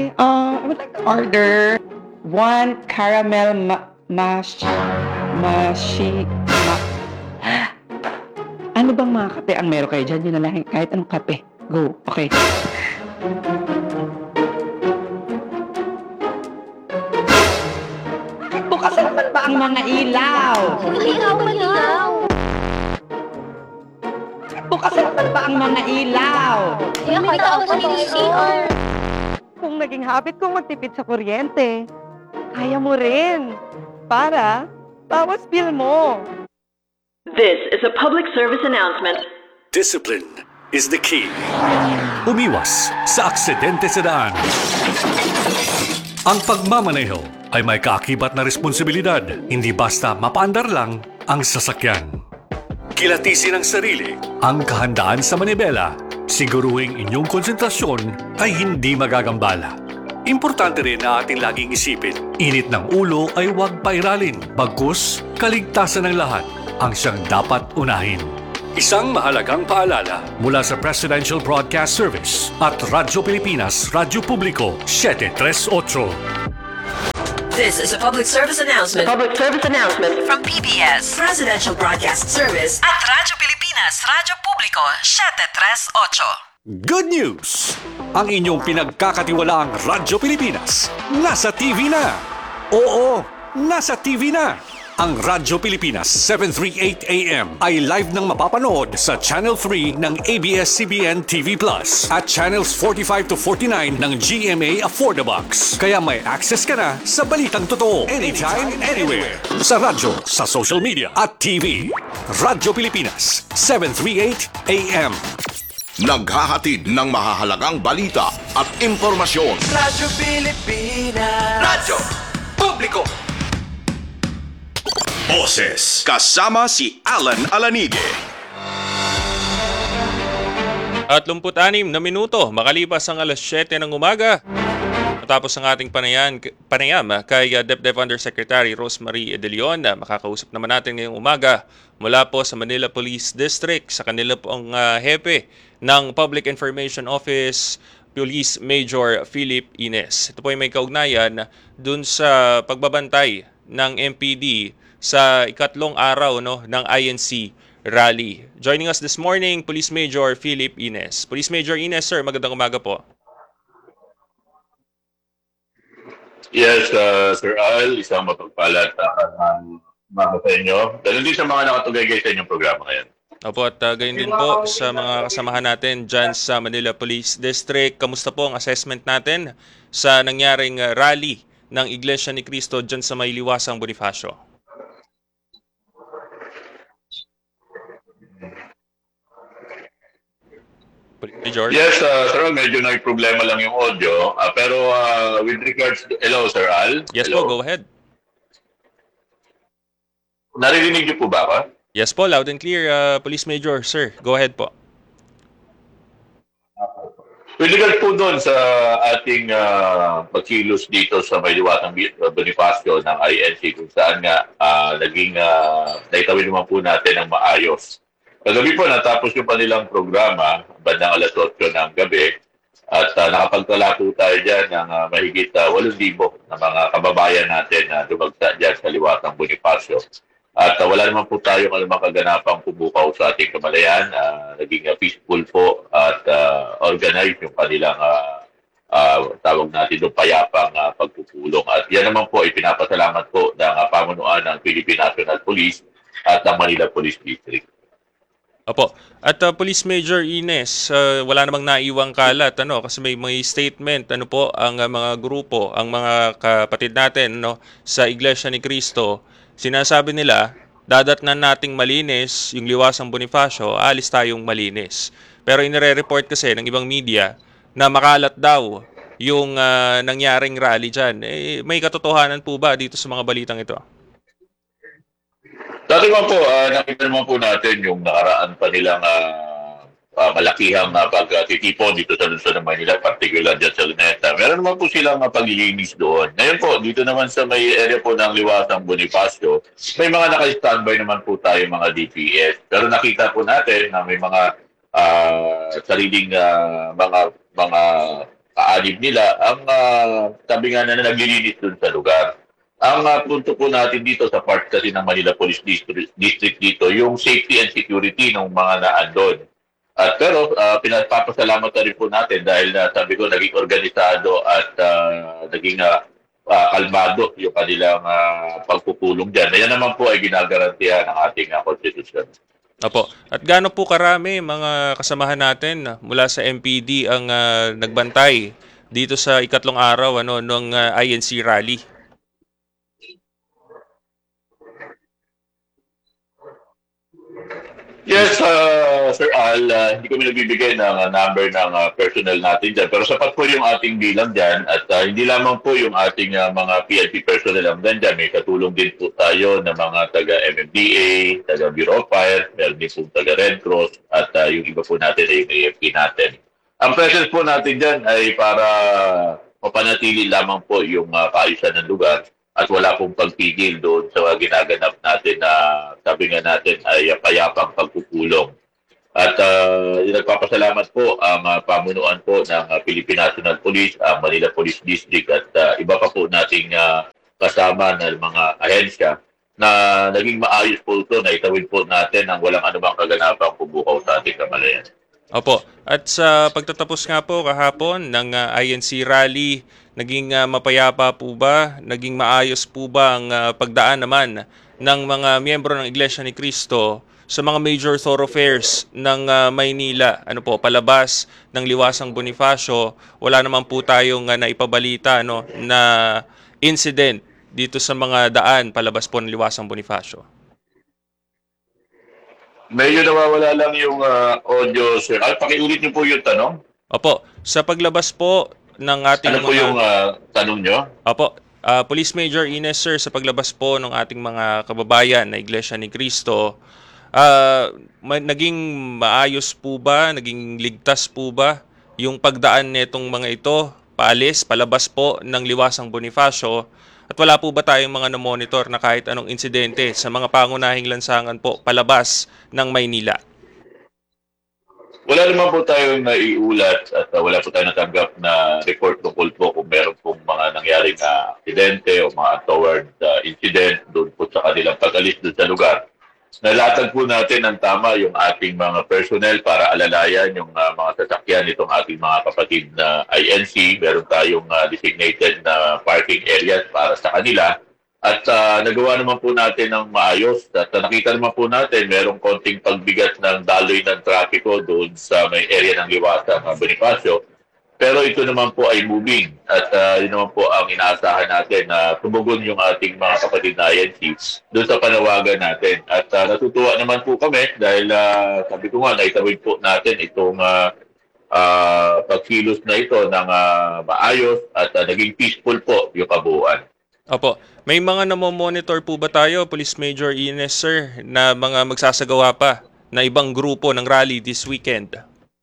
Hi, I would like to order one caramel ano bang mga kape ang meron kayo dyan? Yun na lang, kahit anong kape. Go, okay. Bukas naman ba ang mga ilaw? Maligaw. Bukas naman ba ang mga ilaw? Kaya kahit ako sa CR. Kung naging habit kong magtipid sa kuryente, kaya mo rin. Para bawas bill mo. This is a public service announcement. Discipline is the key. Umiwas sa aksidente sa daan. Ang pagmamaneho ay may kaakibat na responsibilidad, hindi basta mapaandar lang ang sasakyan. Kilatisin ang sarili, ang kahandaan sa manibela, siguruhing inyong konsentrasyon ay hindi magagambala. Importante rin na ating laging isipin, init ng ulo ay huwag pairalin, bagkus kaligtasan ng lahat ang siyang dapat unahin. Isang mahalagang paalala mula sa Presidential Broadcast Service at Radyo Pilipinas, Radyo Publiko 738. This is a public service announcement from PBS, Presidential Broadcast Service at Radyo Pilipinas, Radyo Publiko 738. Good news! Ang inyong pinagkakatiwalaang Radyo Pilipinas nasa TV na! Oo, nasa TV na! Ang Radyo Pilipinas 738 AM ay live nang mapapanood sa Channel 3 ng ABS-CBN TV Plus at Channels 45 to 49 ng GMA Affordabox. Kaya may access ka na sa balitang totoo anytime, anywhere. Sa radyo, sa social media at TV. Radyo Pilipinas 738 AM. Naghahatid ng mahahalagang balita at impormasyon. Radyo Pilipinas. Radyo Publiko. Boses. Kasama si Alan Alanige. At 26 na minuto makalipas ang alas 7 ng umaga. Matapos ang ating panayam kay DepEd Undersecretary Rosemary De Leon, makakausap naman natin ngayong umaga mula po sa Manila Police District sa kanila pong hepe ng Public Information Office, Police Major Philip Ines. Ito po ay may kaugnayan dun sa pagbabantay ng MPD sa ikatlong araw ng INC rally. Joining us this morning, Police Major Philip Ines. Police Major Ines, sir, magandang umaga po. Yes, Sir Al, isang mapagpalat mga sa inyo. Dahil din sa mga nakatugay sa inyong programa ngayon. Opo, at gayon din po sa mga kasamahan natin dyan sa Manila Police District. Kamusta po ang assessment natin sa nangyaring rally ng Iglesia ni Cristo dyan sa may Liwasang Bonifacio? George? Yes, Sir Al, medyo nag-problema lang yung audio. Pero with regards to... Hello, Sir Al. Yes Hello. po, go ahead. Naririnig niyo po ba ako? Yes po, loud and clear, Police Major. Sir, go ahead po. With regards po doon sa ating pagkilos dito sa may Liwasang Bonifacio ng INC, kung saan nga naging naitawid naman po natin ng maayos. Kagabi po natapos yung kanilang programa, bandang alas 8 ng gabi, at nakapagtala po tayo dyan ng mahigit 8,000 na mga kababayan natin na dumagsa dyan sa Liwasang Bonifacio. At wala naman po tayong alamang kaganapang pumukaw sa ating kamalayan. Naging peaceful po at organized yung kanilang tawag natin doon payapang pagpupulong. At yan naman po ay pinapasalamat po ng pamunuan ng Philippine National Police at ng Manila Police District. Opo. At Police Major Ines, wala namang naiwang kalat kasi may statement po ang mga grupo, ang mga kapatid natin sa Iglesia ni Cristo. Sinasabi nila, dadatnan nating malinis yung Liwasang Bonifacio, alis tayong malinis. Pero inire-report kasi ng ibang media na makalat daw yung nangyaring rally dyan. May katotohanan po ba dito sa mga balitang ito? Dati naman po, nakita naman po natin yung nakaraan pa nilang malakihang pagtitipon dito sa Luzon ng Manila, particular dyan sa Luneta. Meron naman po silang paglilinis doon. Ngayon po, dito naman sa may area po ng Liwasang Bonifacio, may mga naka-standby naman po tayo mga DPS. Pero nakita po natin na may mga sariling mga kaanib nila ang sabi nga na naglilinis dun sa lugar. Ang punto po natin dito sa part kasi ng Manila Police District dito, yung safety and security ng mga naandun. Pero pinapapasalamat na rin po natin dahil sabi ko naging organisado at naging kalmado yung kanilang pagpupulong dyan. Yan naman po ay ginagarantiya ng ating konstitusyon. Opo. At gaano po karami mga kasamahan natin mula sa MPD ang nagbantay dito sa ikatlong araw ng INC rally? Yes, Sir Al, hindi kami nagbibigay ng number ng personnel natin dyan. Pero sapat po yung ating bilang dyan at hindi lamang po yung ating mga PNP personnel ang dyan. May katulong din po tayo ng mga taga-MMDA, taga-Bureau of Fire, meron din po taga-Red Cross at yung iba po natin ay yung AFP natin. Ang presence po natin dyan ay para mapanatili lamang po yung kaayusan ng lugar at wala pong pagpigil doon sa ginaganap natin na sabi nga natin ay payapang pagpupulong. At nagpapasalamat po ang pamunuan po ng Philippine National Police, Manila Police District at iba pa po nating kasama na mga ahensya na naging maayos po ito na itawid po natin ng walang anumang kaganapang pubukaw sa ating kamalayan. Opo. At sa pagtatapos nga po kahapon ng INC rally, naging mapayapa po ba? Naging maayos po ba ang pagdaan naman ng mga miyembro ng Iglesia ni Cristo sa mga major thoroughfares ng Maynila? Ano po, palabas ng Liwasang Bonifacio, wala naman po tayong naipabalita na incident dito sa mga daan palabas po ng Liwasang Bonifacio. Medyo nawawala lang yung audio, sir. Pakiulit niyo po yung tanong. Opo, sa paglabas po ng ating ano po yung tanong nyo? Opo, Police Major Ines, sir, sa paglabas po ng ating mga kababayan na Iglesia ni Cristo, naging maayos po ba, naging ligtas po ba yung pagdaan nitong mga ito, paalis, palabas po ng Liwasang Bonifacio? At wala po ba tayong mga na-monitor na kahit anong insidente sa mga pangunahing lansangan po palabas ng Maynila? Wala naman po tayong naiulat at wala po tayong natanggap na report tungkol po kung meron pong mga nangyaring aksidente o mga untoward incident doon po sa kanilang pag-alis doon sa lugar. Nalatag po natin ng tama yung ating mga personnel para alalayan yung mga sasakyan nitong ating mga kapatid na INC. Meron tayong designated na parking areas para sa kanila. At nagawa naman po natin ng maayos. At nakita naman po natin merong konting pagbigat ng daloy ng trapiko doon sa may area ng Liwasang Bonifacio. Pero ito naman po ay moving at yun naman po ang inaasahan natin na tumugon yung ating mga kapatid na INC doon sa panawagan natin. At natutuwa naman po kami dahil sabi ko nga, naitawid po natin itong pagkilos na ito ng maayos at naging peaceful po yung kabuuan. Opo. May mga namomonitor po ba tayo, Police Major Ines, sir, na mga magsasagawa pa na ibang grupo ng rally this weekend?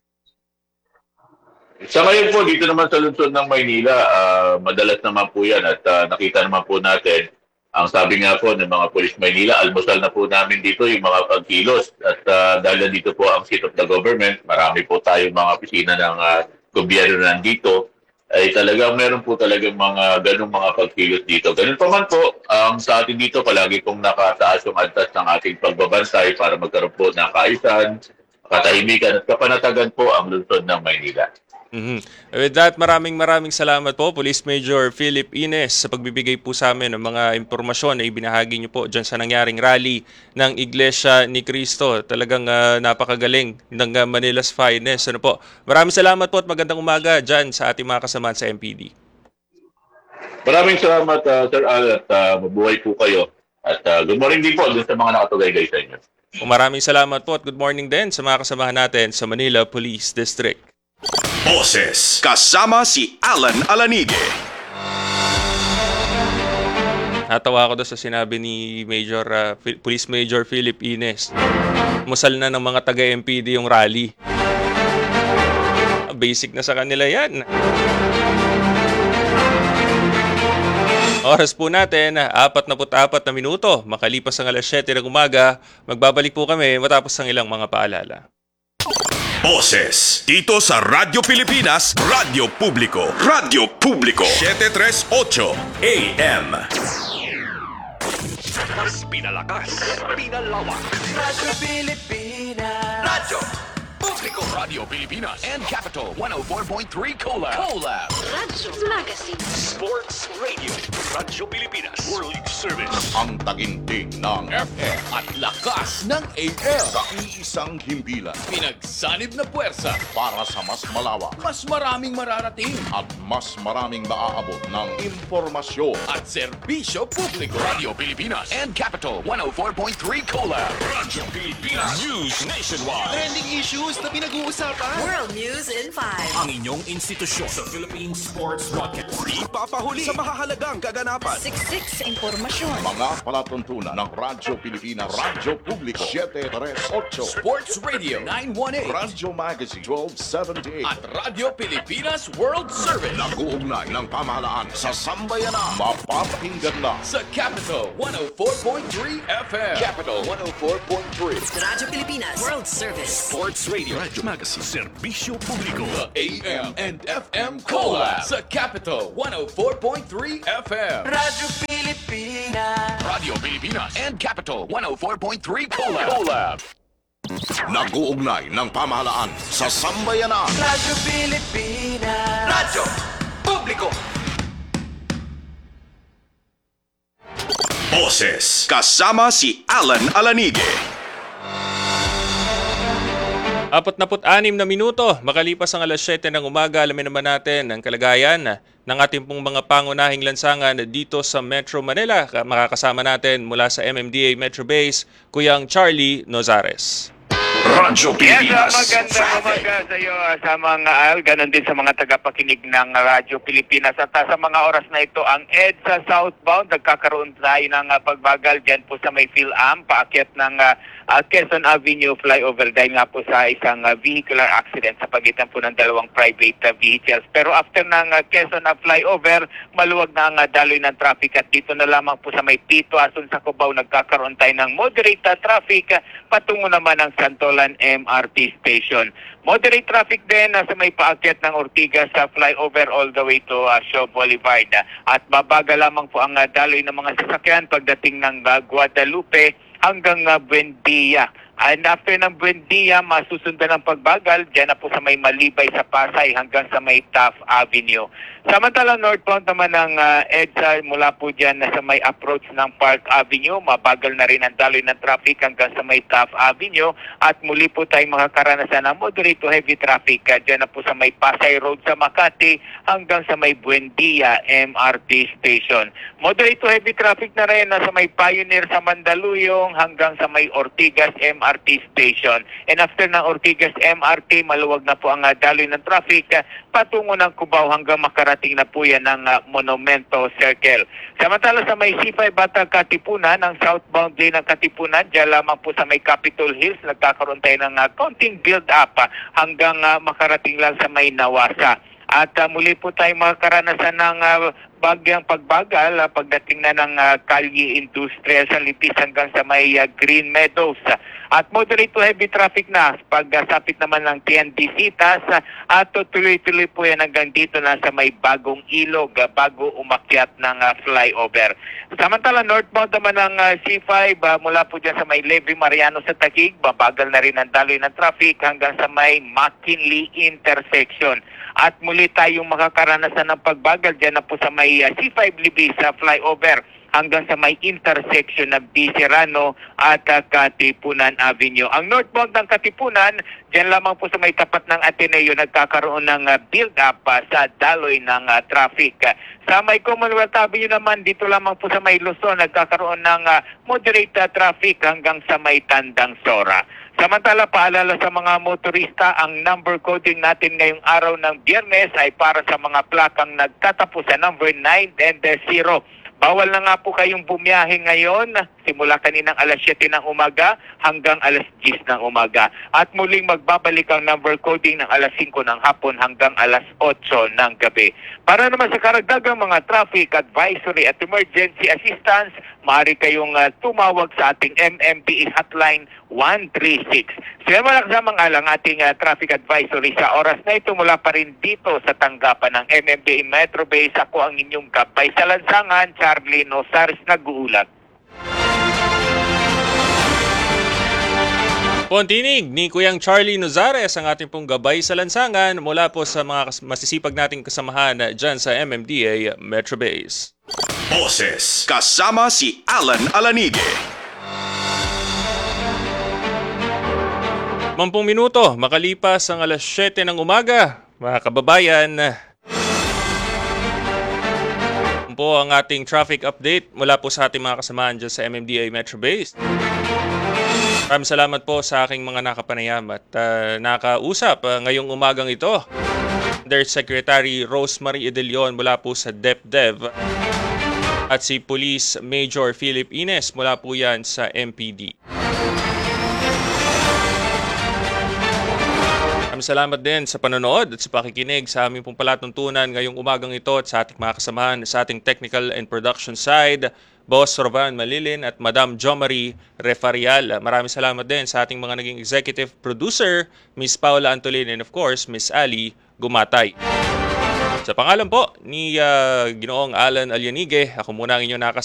Sa ngayon po, dito naman sa lungsod ng Maynila, madalas naman po yan at nakita naman po natin, ang sabi nga po ng mga Police Maynila, almusal na po namin dito yung mga pagkilos at dahil dito po ang seat of the government, marami po tayong mga opisina ng gobyerno nandito, ay talagang meron po talagang mga ganung mga pagkilos dito. Ganun pa man po, sa atin dito palagi pong nakataas yung antas ng ating pagbabantay para magkaroon po ng kaayusan, katahimikan at kapanatagan po ang lungsod ng Maynila. With that, maraming salamat po, Police Major Philip Ines, sa pagbibigay po sa amin ng mga impormasyon na ibinahagi niyo po dyan sa nangyaring rally ng Iglesia ni Cristo. Talagang napakagaling ng Manila's Finest. Ano po? Maraming salamat po at magandang umaga dyan sa ating mga kasamahan sa MPD. Maraming salamat, Sir Al, at mabuhay po kayo. At good morning din po dun sa mga nakatugaygay sa inyo. Maraming salamat po at good morning din sa mga kasamahan natin sa Manila Police District. Boses kasama si Alan Alanige. Natawa ako doon sa sinabi ni Police Major Philip Ines. Musal na ng mga taga-MPD yung rally. Basic na sa kanila yan. Oras po natin, 44 na minuto. Makalipas ang alas 7 ng umaga, magbabalik po kami matapos ang ilang mga paalala. Boses dito sa Radyo Pilipinas, Radyo Publiko. Radyo Publiko 738 AM. Mas pinalakas, pinalawak. Radyo Pilipinas. Radyo Publiko. Radio Pilipinas and Capital 104.3 Collab. Radyo Magazine. Sports Radio. Radyo Pilipinas. World Service. Ang taginting ng FM at lakas ng AM. iisang himpilan Pinagsanib na puwersa para sa mas malawak mas maraming mararating at mas maraming maaabot ng impormasyon. at serbisyo publiko. Radio Pilipinas and Capital 104.3 Collab. Radyo Pilipinas. News Nationwide. Trending issues na pinag-uusapan. World News in 5. Ang inyong institusyon sa Philippine Sports Broadcast. Di papahuli sa mahahalagang kaganapan. Siksik sa impormasyon. Mga palatuntunan ng Radyo Pilipinas, Radyo Publiko 738, Sports Radio 918 Radyo Magazine 1278. at Radio Pilipinas World Service Nag-uugnay ng pamahalaan sa sambayanan. Mapapakinggan na sa Capital 104.3 FM. Capital 104.3. Radyo Pilipinas World Service. Sports Radio. Radyo Magazine. Serbisyo Publiko. AM and FM Collab sa Capital 104.3 FM. Radyo Pilipinas. Radio Pilipinas and Capital 104.3 Collab. nag-uugnay ng pamahalaan sa sambayanan. Radyo Pilipinas. Radyo Publiko. Boses kasama si Alan Alanige. 46 na minuto, makalipas ang alas 7 ng umaga, alamin naman natin ang kalagayan ng ating pong mga pangunahing lansangan dito sa Metro Manila. Makakasama natin mula sa MMDA Metro Base, Kuyang Charlie Nozares. Radyo Pilipinas. Magandang umaga sa iyo, sa mga Al, ganon din sa mga tagapakinig ng Radyo Pilipinas. At sa mga oras na ito, ang EDSA southbound, nagkakaroon tayo ng pagbagal dyan po sa may PhilAm, paakyat ng Quezon Avenue flyover dahil nga po sa isang vehicular accident sa pagitan po ng dalawang private vehicles. Pero after ng Quezon flyover, maluwag na ang daloy ng traffic at dito na lamang po sa may Pito, Asun sa Cubao, nagkakaroon tayo ng moderate traffic patungo naman ng Santolan MRT Station. Moderate traffic din sa may paakyat ng Ortigas sa flyover all the way to Shaw Boulevard. At babaga lamang po ang daloy ng mga sasakyan pagdating ng Guadalupe hanggang Buendia. And after ng Buendia, masusundan ng pagbagal dyan na po sa may Malibay sa Pasay hanggang sa may Taft Avenue. Samantala, northbound naman ng EDSA mula po dyan na sa may approach ng Park Avenue. Mabagal na rin ang daloy ng traffic hanggang sa may Taft Avenue. At muli po tayong makakaranasan ng moderate to heavy traffic dyan na po sa may Pasay Road sa Makati hanggang sa may Buendia MRT Station. Moderate to heavy traffic na rin sa may Pioneer sa Mandaluyong hanggang sa may Ortigas MRT Station. And after ng Ortigas MRT, maluwag na po ang daloy ng traffic patungo ng Cubao hanggang makarating na po yan ng Monumento Circle. Samantala sa may C5 Batang Katipunan, ang southbound lane ng Katipunan, dyan lamang po sa may Capitol Hills, nagkakaroon tayo ng konting build-up hanggang makarating lang sa may Nawasa. At muli po tayo makakaranasan ng bagyang pagbagal pagdating na ng Kalye Industrial sa Lipis hanggang sa may Green Meadows. At moderate to heavy traffic na pagsapit naman ng TND-Citas at tuloy-tuloy po yan hanggang dito na sa may Bagong Ilog bago umakyat ng flyover. Samantala northbound naman ng C5 mula po dyan sa may Levy Mariano sa Taguig, babagal na rin ang daloy ng traffic hanggang sa may McKinley intersection. At muli tayong makakaranasan ng pagbagal dyan na po sa may C5 Libis flyover hanggang sa may intersection ng Biserano at Katipunan Avenue. Ang northbound ng Katipunan, dyan lamang po sa may tapat ng Ateneo, nagkakaroon ng build-up sa daloy ng traffic. Sa may Commonwealth Avenue naman, dito lamang po sa may Luzon, nagkakaroon ng moderate traffic hanggang sa may Tandang Sora. Samantala, paalala sa mga motorista, ang number coding natin ngayong araw ng Biyernes ay para sa mga plakang nagtatapos sa number 9 and 0. Bawal na nga po kayong bumiyahe ngayon simula kaninang alas 7 ng umaga hanggang alas 10 ng umaga. At muling magbabalik ang number coding ng alas 5 ng hapon hanggang alas 8 ng gabi. Para naman sa karagdagang mga traffic advisory at emergency assistance, maaari kayong tumawag sa ating MMDA hotline 136. Sila malaksamang alang ating traffic advisory sa oras na ito mula pa rin dito sa tanggapan ng MMDA Metro Base. Ako ang inyong gabay sa lansangan, Charlie Nosares, nag-uulat. Pontinig ni Kuyang Charlie Nozares ang ating pong gabay sa lansangan mula po sa mga masisipag nating kasamahan dyan sa MMDA Metro Base. Boses kasama si Alan Alanige. 10 minuto makalipas ang alas 7 ng umaga. Mga kababayan, po ang ating traffic update mula po sa ating mga kasamahan dyan sa MMDA Metro Base. Maraming salamat po sa aking mga nakapanayam at nakausap ngayong umagang ito. There's Secretary Rosemary De Leon mula po sa DepDev at si Police Major Philip Ines mula po yan sa MPD. Salamat din sa panonood at sa pakikinig sa aming pong palatuntunan ngayong umagang ito at sa ating mga kasamahan sa ating technical and production side, Boss Rovan Malilin at Madam Jomari Refarial. Maraming salamat din sa ating mga naging executive producer, Miss Paula Antolin and of course, Miss Ali Gumatay. Sa pangalan po ni Ginoong Alan Alianige, ako muna ang inyong